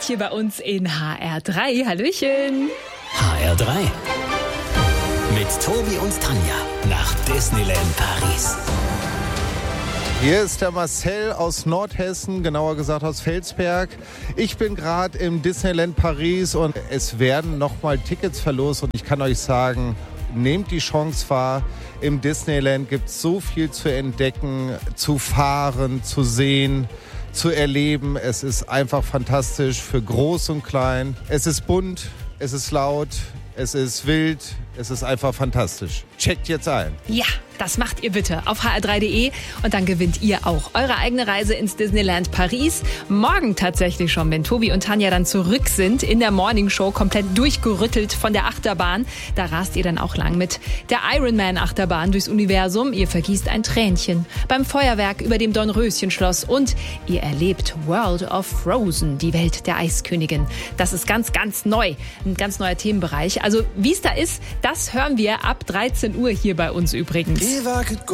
Zeit hier bei uns in HR3. Hallöchen. HR3 mit Tobi und Tanja nach Disneyland Paris. Hier ist der Marcel aus Nordhessen, genauer gesagt aus Felsberg. Ich bin gerade im Disneyland Paris und es werden nochmal Tickets verlost. Und ich kann euch sagen, nehmt die Chance wahr. Im Disneyland gibt es so viel zu entdecken, zu fahren, zu sehen, zu erleben. Es ist einfach fantastisch für Groß und Klein. Es ist bunt, es ist laut, es ist wild, es ist einfach fantastisch. Checkt jetzt ein. Ja, das macht ihr bitte auf hr3.de und dann gewinnt ihr auch eure eigene Reise ins Disneyland Paris. Morgen tatsächlich schon, wenn Tobi und Tanja dann zurück sind in der Morningshow, komplett durchgerüttelt von der Achterbahn. Da rast ihr dann auch lang mit der Ironman-Achterbahn durchs Universum. Ihr vergießt ein Tränchen beim Feuerwerk über dem Dornröschen-Schloss und ihr erlebt World of Frozen, die Welt der Eiskönigin. Das ist ganz, ganz neu, ein ganz neuer Themenbereich. Also wie es da ist, das hören wir ab 13 Uhr hier bei uns übrigens.